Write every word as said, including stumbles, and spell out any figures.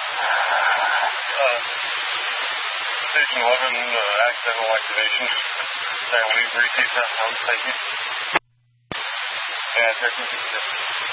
Uh, Station eleven, uh, accidental activation. And we repeat that sound. Thank you. And technically,